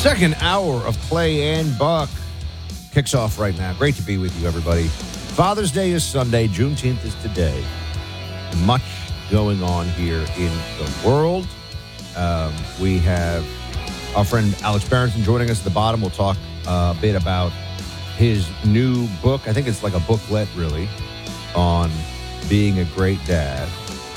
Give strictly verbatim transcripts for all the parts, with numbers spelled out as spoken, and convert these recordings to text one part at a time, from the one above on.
Second hour of Clay and Buck kicks off right now. Great to be with you, everybody. Father's Day is Sunday. Juneteenth is today. Much going on here in the world. Um, we have our friend Alex Berenson joining us at the bottom. We'll talk uh, a bit about his new book. I think it's like a booklet, really, on being a great dad.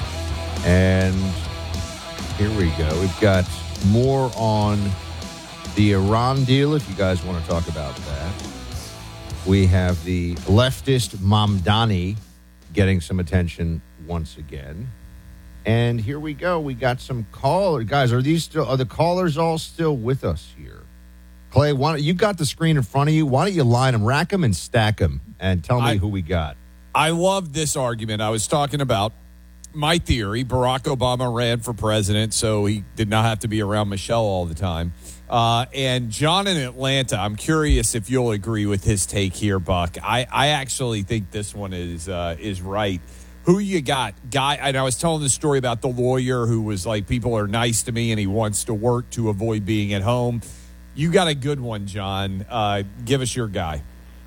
And here we go. We've got more on the Iran deal, if you guys want to talk about that. We have the leftist Mamdani getting some attention once again. And here we go. We got some callers. Guys, are these still, are the callers all still with us here? Clay, why don't, you got the screen in front of you. Why don't you line them, rack them, and stack them, and tell me I, who we got? I love this argument. I was talking about my theory. Barack Obama ran for president, so he did not have to be around Michelle all the time. Uh, and John in Atlanta, I'm curious if you'll agree with his take here, Buck. I, I actually think this one is uh, is right. Who you got? Guy, and I was telling the story about the lawyer who was like, people are nice to me and he wants to work to avoid being at home. You got a good one, John. Uh, give us your guy.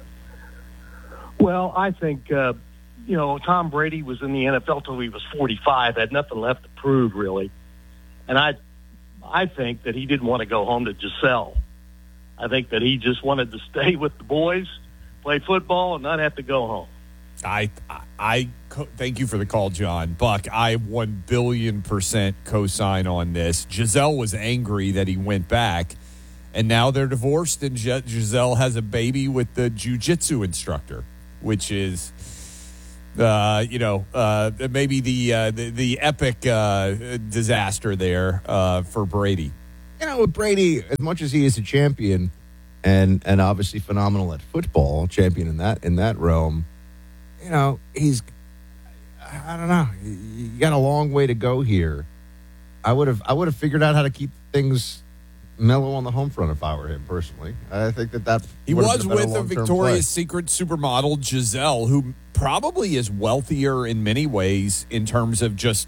Well, I think, uh, you know, Tom Brady was in the N F L till he was forty-five, had nothing left to prove, really. And I I think that he didn't want to go home to Giselle. I think that he just wanted to stay with the boys, play football, and not have to go home. I, I, I thank you for the call, John. Buck, I one billion percent co-sign on this. Giselle was angry that he went back, and now they're divorced, and Giselle has a baby with the jiu-jitsu instructor, which is, uh, you know, uh, maybe the, uh, the the epic uh, disaster there uh, for Brady. You know, with Brady, as much as he is a champion and and obviously phenomenal at football, champion in that in that realm, you know, he's, I don't know, you got a long way to go here. I would have I would have figured out how to keep things mellow on the home front if I were him personally. I think that that he was with a, a Victoria's Secret supermodel Giselle, who probably is wealthier in many ways in terms of just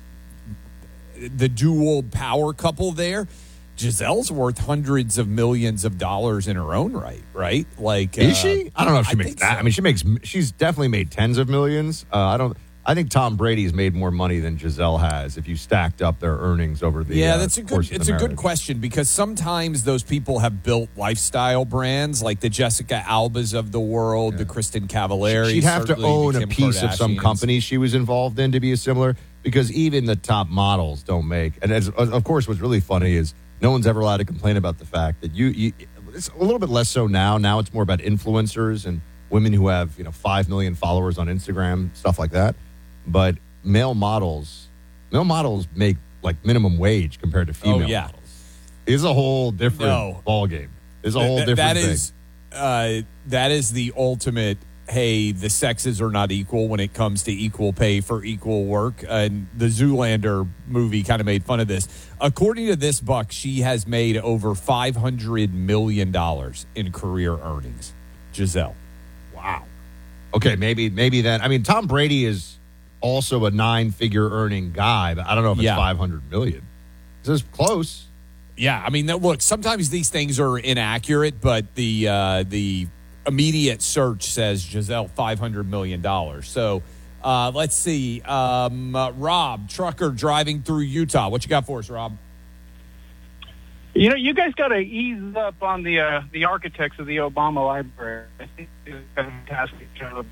the dual power couple there. Giselle's worth hundreds of millions of dollars in her own right, right? Like, is uh, she? I don't know if she I makes that. So. I mean, she makes. She's definitely made tens of millions. Uh, I don't. I think Tom Brady's made more money than Giselle has if you stacked up their earnings over the yeah. Uh, that's a good. It's a marriage. good question because sometimes those people have built lifestyle brands like the Jessica Albas of the world, yeah. the Kristen Cavallari. She'd have to own a piece of some Kardashians. company she was involved in to be similar because even the top models don't make. And as, of course, what's really funny is no one's ever allowed to complain about the fact that you, you. It's a little bit less so now. Now it's more about influencers and women who have you know five million followers on Instagram, stuff like that. But male models, male models make like minimum wage compared to female oh, yeah. models. It's a whole different no. ball game. It's a whole Th- different that thing. Is, uh, that is the ultimate. Hey, the sexes are not equal when it comes to equal pay for equal work. And the Zoolander movie kind of made fun of this. According to this, Buck, she has made over five hundred million dollars in career earnings. Giselle. Wow. Okay, maybe maybe then. I mean, Tom Brady is also a nine-figure earning guy, but I don't know if it's yeah. five hundred million dollars. This is close. Yeah, I mean, look, sometimes these things are inaccurate, but the uh, the immediate search says Giselle five hundred million dollars. So uh, let's see. Um, uh, Rob, trucker driving through Utah. What you got for us, Rob? You know, you guys got to ease up on the uh, the architects of the Obama Library. I think they did a fantastic job.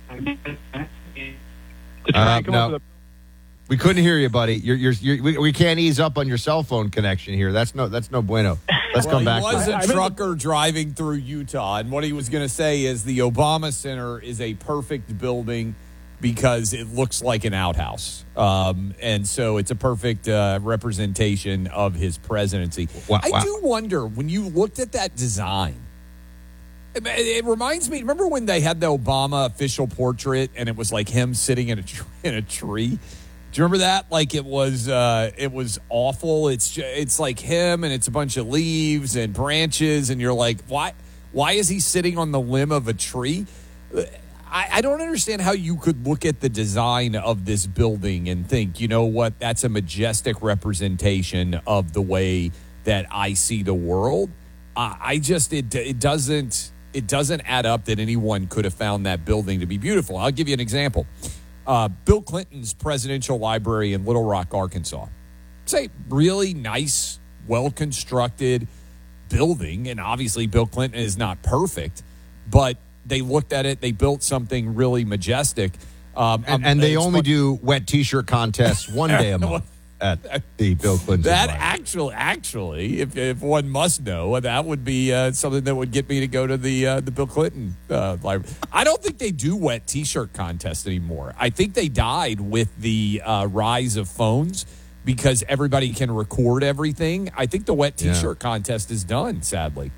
To try Uh, and come no. up with a We couldn't hear you, buddy. You're, you're, you're, we, we can't ease up on your cell phone connection here. That's no, that's no bueno. Let's well, come back. He to was that. a trucker driving through Utah, and what he was going to say is the Obama Center is a perfect building because it looks like an outhouse, um, and so it's a perfect uh, representation of his presidency. Wow, I wow. do wonder when you looked at that design. It, it reminds me. Remember when they had the Obama official portrait, and it was like him sitting in a tr- in a tree. Do you remember that? Like it was, uh, it was awful. It's ju- it's like him, and it's a bunch of leaves and branches, and you're like, why? Why is he sitting on the limb of a tree? I, I don't understand how you could look at the design of this building and think, you know what? That's a majestic representation of the way that I see the world. I, I just it it doesn't it doesn't add up that anyone could have found that building to be beautiful. I'll give you an example. Uh, Bill Clinton's presidential library in Little Rock, Arkansas. It's a really nice, well-constructed building, and obviously Bill Clinton is not perfect, but they looked at it, they built something really majestic. Um, and, and they only fun- do wet T-shirt contests one day a month at the Bill Clinton. That actually, actually, if if one must know, that would be uh, something that would get me to go to the uh, the Bill Clinton uh, library. I don't think they do wet T-shirt contests anymore. I think they died with the uh, rise of phones because everybody can record everything. I think the wet T-shirt yeah. contest is done, sadly.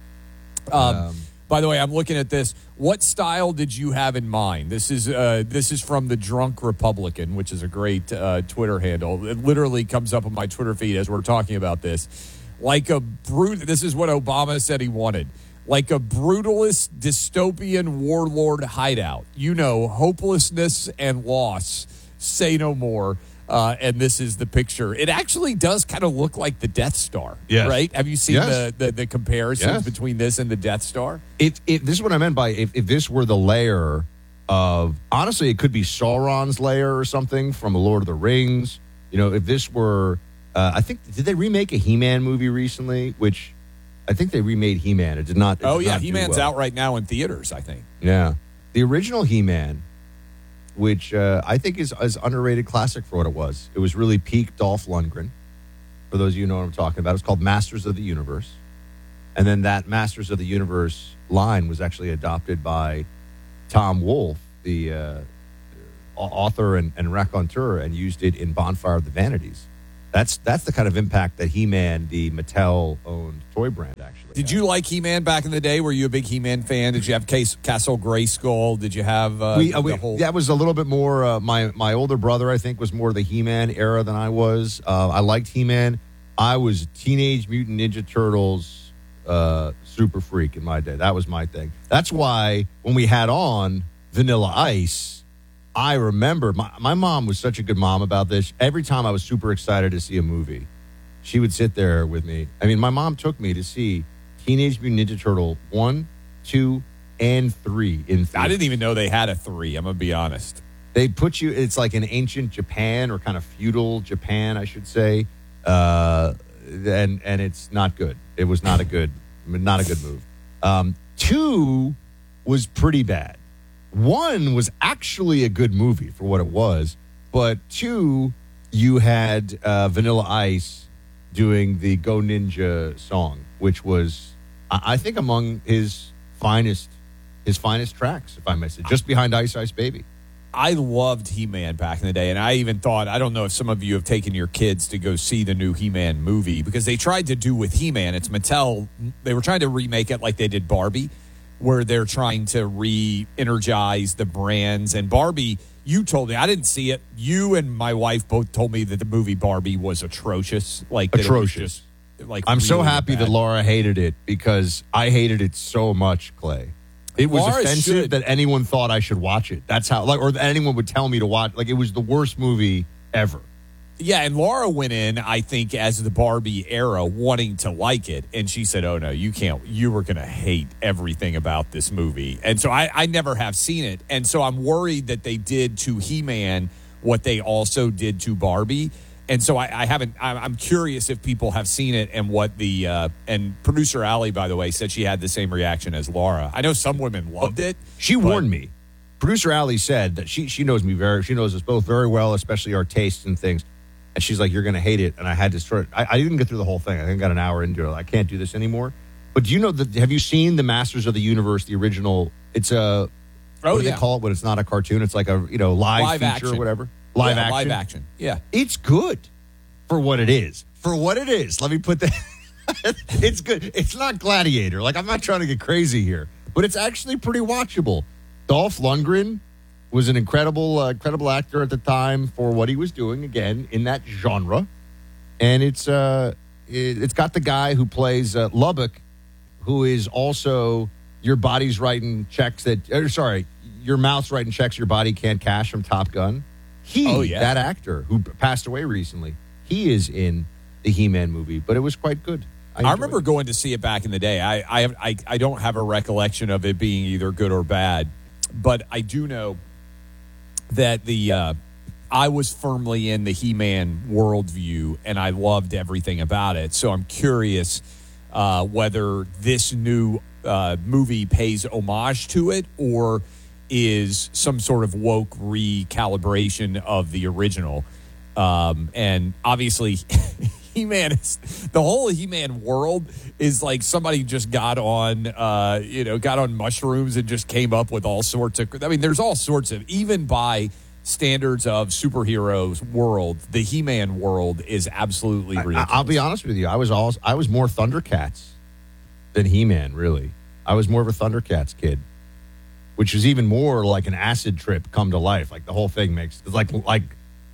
Um. um By the way, I'm looking at this. What style did you have in mind? This is uh, this is from the Drunk Republican, which is a great uh, Twitter handle. It literally comes up on my Twitter feed as we're talking about this. Like a brute. This is what Obama said he wanted. Like a brutalist dystopian warlord hideout. You know, hopelessness and loss. Say no more. Uh, and this is the picture. It actually does kind of look like the Death Star, yes. right? Have you seen yes. the, the, the comparisons yes. between this and the Death Star? If, if this is what I meant by if, if this were the layer of, honestly, it could be Sauron's lair or something from The Lord of the Rings. You know, if this were, uh, I think, did they remake a He-Man movie recently? Which I think they remade He-Man. It did not. It oh, did yeah. not He-Man's well. out right now in theaters, I think. Yeah. The original He-Man, which uh, I think is is underrated classic for what it was. It was really peak Dolph Lundgren. For those of you who know what I'm talking about, it's called Masters of the Universe. And then that Masters of the Universe line was actually adopted by Tom Wolfe, the uh, author and, and raconteur, and used it in Bonfire of the Vanities. That's that's the kind of impact that He-Man, the Mattel-owned toy brand, actually Did had. you like He-Man back in the day? Were you a big He-Man fan? Did you have Case, Castle Grayskull? Did you have uh, we, uh, the we, whole... That was a little bit more, uh, my, my older brother, I think, was more the He-Man era than I was. Uh, I liked He-Man. I was Teenage Mutant Ninja Turtles uh, super freak in my day. That was my thing. That's why when we had on Vanilla Ice... I remember my, my mom was such a good mom about this. Every time I was super excited to see a movie, she would sit there with me. I mean, my mom took me to see Teenage Mutant Ninja Turtle one, two, and three in theaters. I didn't even know they had a three, I'm going to be honest. They put you, it's like in ancient Japan or kind of feudal Japan, I should say. Uh, and and it's not good. It was not a good, not a good move. Um, two was pretty bad. One was actually a good movie for what it was, but two, you had uh, Vanilla Ice doing the Go Ninja song, which was, I, I think, among his finest, his finest tracks, if I may say, just behind Ice Ice Baby. I loved He-Man back in the day, and I even thought, I don't know if some of you have taken your kids to go see the new He-Man movie, because they tried to do with He-Man, it's Mattel, they were trying to remake it like they did Barbie, where they're trying to re-energize the brands. And Barbie, you told me, I didn't see it. You and my wife both told me that the movie Barbie was atrocious. Like Atrocious. That it was just, like, I'm so really happy bad. that Laura hated it because I hated it so much, Clay. It was Laura offensive should. that anyone thought I should watch it. That's how, like, or that anyone would tell me to watch. Like, it was the worst movie ever. Yeah, and Laura went in, I think, as the Barbie era, wanting to like it. And she said, oh, no, you can't. You were going to hate everything about this movie. And so I, I never have seen it. And so I'm worried that they did to He-Man what they also did to Barbie. And so I, I haven't, I'm curious if people have seen it and what the, uh, and producer Allie, by the way, said she had the same reaction as Laura. I know some women loved it. She but- warned me. Producer Allie said that she, she knows me very, she knows us both very well, especially our tastes and things. And she's like, you're going to hate it. And I had to start. I, I didn't get through the whole thing. I think I got an hour into it. I can't do this anymore. But do you know that? Have you seen the Masters of the Universe, the original? It's a, Oh, what do yeah. they call it when it's not a cartoon? It's like a, you know, live, Live feature action. or whatever. Live yeah, action. Live action. Yeah. It's good for what it is. For what it is. Let me put that. It's good. It's not Gladiator. Like, I'm not trying to get crazy here. But it's actually pretty watchable. Dolph Lundgren was an incredible, uh, incredible actor at the time for what he was doing, again, in that genre. And it's uh, it, it's got the guy who plays uh, Lubbock, who is also your body's writing checks that, or sorry, your mouth's writing checks your body can't cash from Top Gun. He, Oh, yeah. that actor who passed away recently, he is in the He-Man movie, but it was quite good. I, I remember it. going to see it back in the day. I, I, have, I, I don't have a recollection of it being either good or bad, but I do know that the uh, I was firmly in the He-Man worldview, and I loved everything about it. So I'm curious uh, whether this new uh, movie pays homage to it or is some sort of woke recalibration of the original. Um, and obviously, He-Man is the whole He-Man world is like somebody just got on, uh, you know, got on mushrooms and just came up with all sorts of. I mean, there's all sorts of, even by standards of superheroes world, the He-Man world is absolutely ridiculous. I, I'll be honest with you. I was all I was more Thundercats than He-Man. Really, I was more of a Thundercats kid, which is even more like an acid trip come to life. Like the whole thing makes it's like like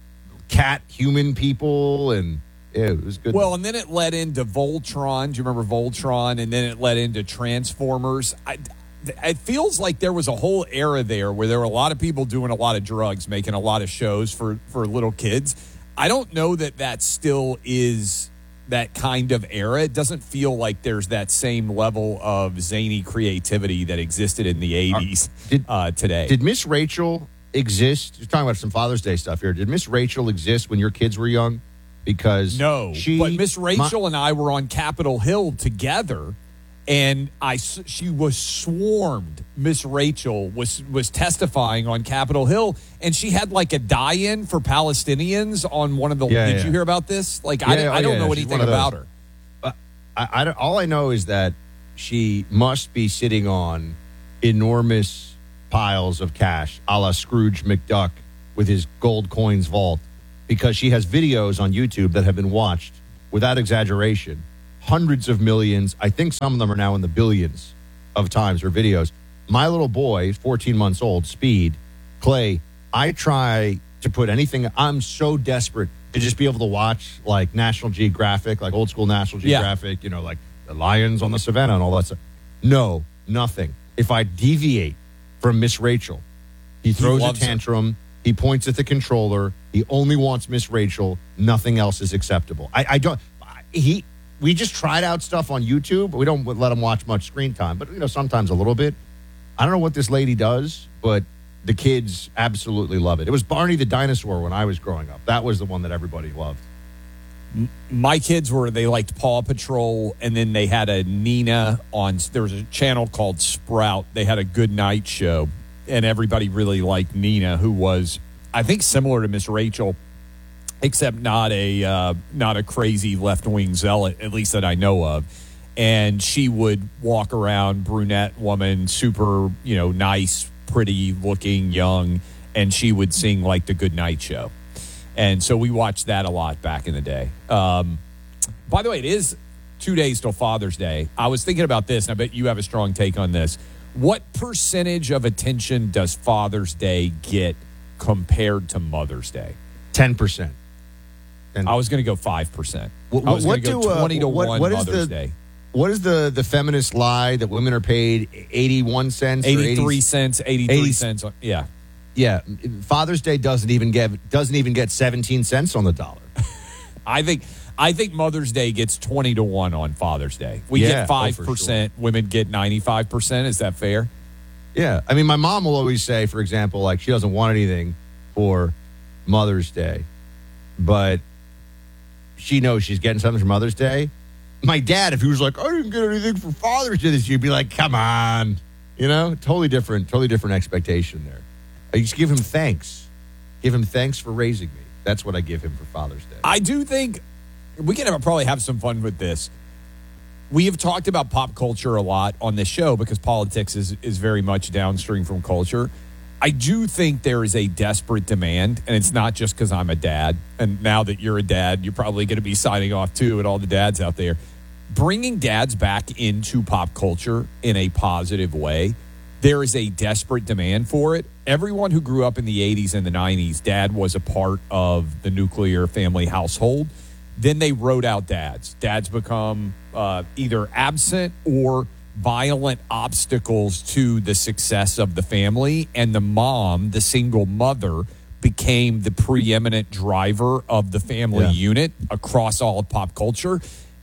cat human people and. Yeah, it was good. Well, and then it led into Voltron. Do you remember Voltron? And then it led into Transformers. I, it feels like there was a whole era there where there were a lot of people doing a lot of drugs, making a lot of shows for, for little kids. I don't know that that still is that kind of era. It doesn't feel like there's that same level of zany creativity that existed in the eighties did, uh, today. Did Miss Rachel exist? You're talking about some Father's Day stuff here. Did Miss Rachel exist when your kids were young? Because no, she, but Miss Rachel my, and I were on Capitol Hill together, and I she was swarmed. Miss Rachel was was testifying on Capitol Hill, and she had like a die-in for Palestinians on one of the. Yeah, did yeah. you hear about this? Like yeah, I, oh, I don't yeah, know she's anything one of about those. her. Uh, I, I don't, all I know is that she must be sitting on enormous piles of cash, a la Scrooge McDuck with his gold coins vault. Because she has videos on YouTube that have been watched, without exaggeration, hundreds of millions. I think some of them are now in the billions of times her videos. My little boy, fourteen months old, Speed, Clay, I try to put anything. I'm so desperate to just be able to watch like National Geographic, like old school National Geographic, yeah. you know, like the lions on the savannah and all that stuff. No, nothing. If I deviate from Miss Rachel, he throws he a tantrum. Her. He points at the controller. He only wants Miss Rachel. Nothing else is acceptable. I, I don't. He. We just tried out stuff on YouTube. We don't let him watch much screen time, but you know sometimes a little bit. I don't know what this lady does, but the kids absolutely love it. It was Barney the dinosaur when I was growing up. That was the one that everybody loved. My kids were, they liked Paw Patrol, and then they had a Nina on, there was a channel called Sprout. They had a Good Night show, and everybody really liked Nina, who was, I think, similar to Miss Rachel, except not a uh, not a crazy left-wing zealot, at least that I know of. And she would walk around, brunette woman, super, you know, nice, pretty-looking, young, and she would sing, like, the Good Night show. And so we watched that a lot back in the day. Um, by the way, it is two days till Father's Day. I was thinking about this, and I bet you have a strong take on this. What percentage of attention does Father's Day get compared to Mother's Day? ten percent. I was going to go five percent. What, I was what going to do, go twenty uh, to what, one what Mother's the, Day. What is the, the feminist lie that women are paid eighty-one cents? eighty-three eighty cents, eighty-three eighty cents. Yeah. Yeah, Father's Day doesn't even get doesn't even get seventeen cents on the dollar. I think I think Mother's Day gets twenty to one on Father's Day. We yeah, get five oh, percent. Sure. Women get ninety-five percent. Is that fair? Yeah. I mean, my mom will always say, for example, like she doesn't want anything for Mother's Day, but she knows she's getting something for Mother's Day. My dad, if he was like, I didn't get anything for Father's Day this year, he'd be like, come on. You know, totally different, totally different expectation there. I just give him thanks. Give him thanks for raising me. That's what I give him for Father's Day. I do think we can have, probably have some fun with this. We have talked about pop culture a lot on this show because politics is, is very much downstream from culture. I do think there is a desperate demand, and it's not just because I'm a dad. And now that you're a dad, you're probably going to be signing off too, and all the dads out there. Bringing dads back into pop culture in a positive way. There is a desperate demand for it. Everyone who grew up in the eighties and the nineties, dad was a part of the nuclear family household. Then they wrote out dads. Dads become uh, either absent or violent obstacles to the success of the family. And the mom, the single mother, became the preeminent driver of the family yeah. unit across all of pop culture.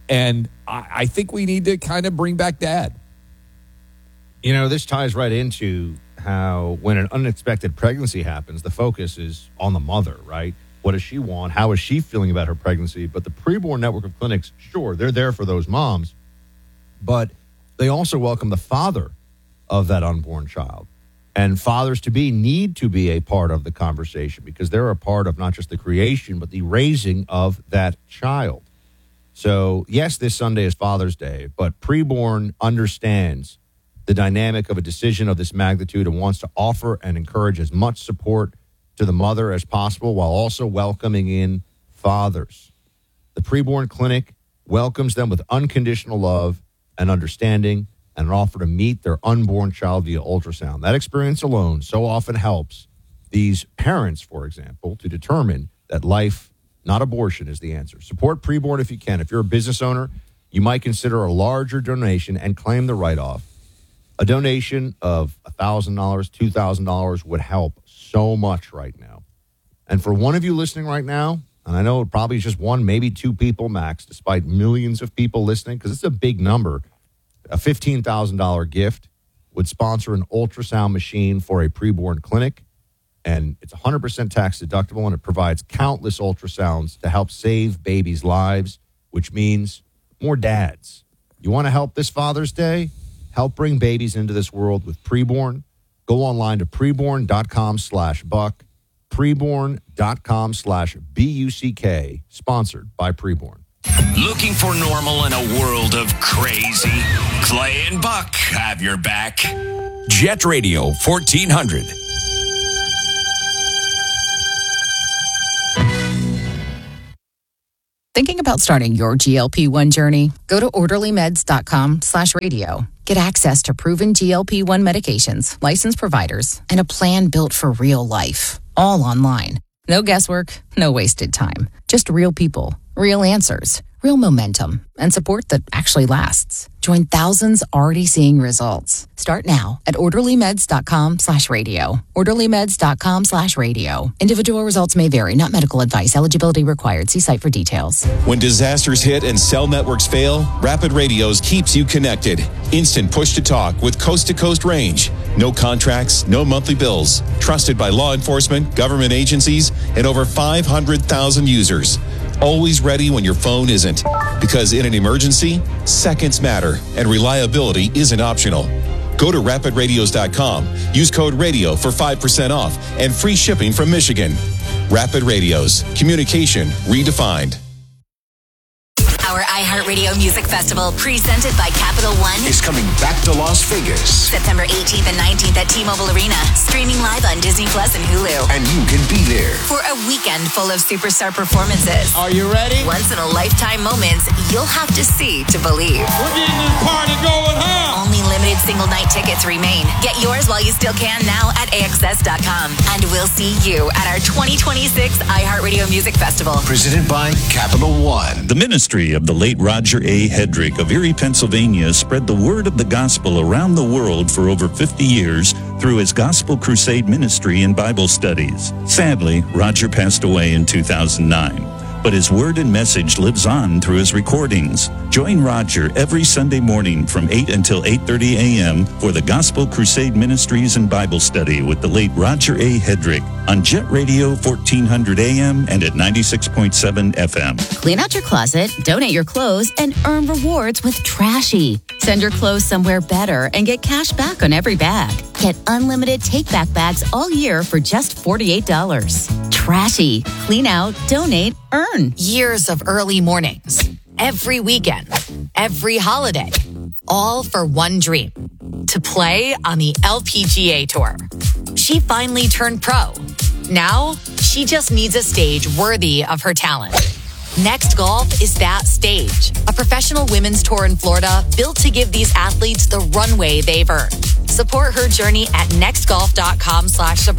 And I, I think we need to kind of bring back Dad. You know, this ties right into how when an unexpected pregnancy happens, the focus is on the mother, right? What does she want? How is she feeling about her pregnancy? But the preborn network of clinics, sure, they're there for those moms, but they also welcome the father of that unborn child. And fathers-to-be need to be a part of the conversation because they're a part of not just the creation, but the raising of that child. So, yes, this Sunday is Father's Day, but preborn understands the dynamic of a decision of this magnitude and wants to offer and encourage as much support to the mother as possible while also welcoming in fathers. The preborn clinic welcomes them with unconditional love and understanding and an offer to meet their unborn child via ultrasound. That experience alone so often helps these parents, for example, to determine that life, not abortion, is the answer. Support preborn if you can. If you're a business owner, you might consider a larger donation and claim the write-off. A donation of one thousand dollars, two thousand dollars would help so much right now. And for one of you listening right now, and I know it probably is just one, maybe two people max, despite millions of people listening, because it's a big number, a fifteen thousand dollars gift would sponsor an ultrasound machine for a preborn clinic. And it's one hundred percent tax deductible, and it provides countless ultrasounds to help save babies' lives, which means more dads. You want to help this Father's Day? Help bring babies into this world with Preborn. Go online to preborn.com slash buck. Preborn.com slash B-U-C-K. Sponsored by Preborn. Looking for normal in a world of crazy? Clay and Buck have your back. Jet Radio fourteen hundred. Thinking about starting your G L P one journey? Go to orderlymeds.com slash radio. Get access to proven G L P one medications, licensed providers, and a plan built for real life. All online. No guesswork, no wasted time. Just real people, real answers, real momentum, and support that actually lasts. Join thousands already seeing results. Start now at orderlymeds.com slash radio. orderlymeds.com slash radio. Individual results may vary, not medical advice. Eligibility required. See site for details. When disasters hit and cell networks fail, Rapid Radios keeps you connected. Instant push-to-talk with coast-to-coast range. No contracts, no monthly bills. Trusted by law enforcement, government agencies, and over five hundred thousand users. Always ready when your phone isn't. Because in an emergency, seconds matter, and reliability isn't optional. Go to rapid radios dot com. Use code RADIO for five percent off and free shipping from Michigan. Rapid Radios. Communication redefined. Our iHeartRadio Music Festival, presented by Capital One, is coming back to Las Vegas. September eighteenth and nineteenth at T-Mobile Arena. Streaming live on Disney Plus and Hulu. And you can be there for a weekend full of superstar performances. Are you ready? Once-in-a-lifetime moments you'll have to see to believe. We're getting this party going, huh? Only limited single-night tickets remain. Get yours while you still can now at A X S dot com. And we'll see you at our twenty twenty-six iHeartRadio Music Festival. Presented by Capital One. The ministry of the late Roger A. Hedrick of Erie, Pennsylvania, spread the word of the gospel around the world for over fifty years through his Gospel Crusade ministry and Bible studies. Sadly, Roger passed away in two thousand nine. But his word and message lives on through his recordings. Join Roger every Sunday morning from eight until eight thirty a.m. for the Gospel Crusade Ministries and Bible Study with the late Roger A. Hedrick on Jet Radio fourteen hundred A M and at ninety-six point seven F M. Clean out your closet, donate your clothes, and earn rewards with Trashy. Send your clothes somewhere better and get cash back on every bag. Get unlimited take-back bags all year for just forty-eight dollars. Trashy. Clean out, donate, earn. Years of early mornings, every weekend, every holiday, all for one dream, to play on the L P G A Tour. She finally turned pro. Now, she just needs a stage worthy of her talent. Next Golf is that stage, a professional women's tour in Florida built to give these athletes the runway they've earned. Support her journey at nextgolf.com slash support.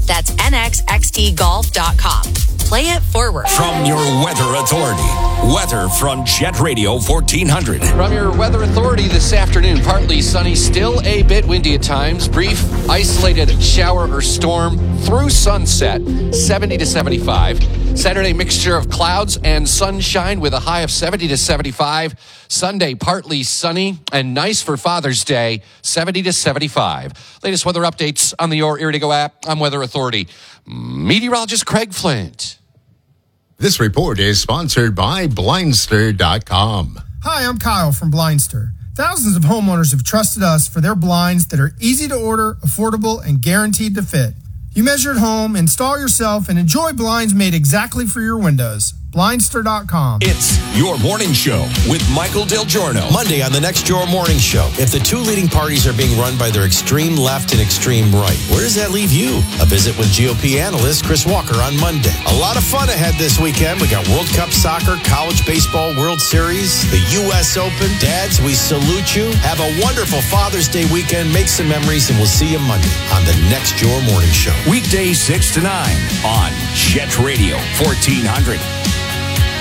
That's N X X T golf dot com. Play it forward. From your Weather Authority, weather from Jet Radio fourteen hundred. From your Weather Authority this afternoon, partly sunny, still a bit windy at times. Brief, isolated shower or storm through sunset, seventy to seventy-five. Saturday, mixture of clouds and sunshine with a high of seventy to seventy-five. Sunday, partly sunny and nice for Father's Day, seventy to seventy-five. Latest weather updates on the Your Ear to Go app. I'm Weather Authority meteorologist Craig Flint. This report is sponsored by Blindster dot com. Hi, I'm Kyle from Blindster. Thousands of homeowners have trusted us for their blinds that are easy to order, affordable, and guaranteed to fit. You measure at home, install yourself, and enjoy blinds made exactly for your windows. Blindster dot com. It's Your Morning Show with Michael Del Giorno. Monday on the next Your Morning Show. If the two leading parties are being run by their extreme left and extreme right, where does that leave you? A visit with G O P analyst Chris Walker on Monday. A lot of fun ahead this weekend. We got World Cup soccer, college baseball, World Series, the U S Open. Dads, we salute you. Have a wonderful Father's Day weekend. Make some memories, and we'll see you Monday on the next Your Morning Show. Weekdays six to nine on Jet Radio fourteen hundred.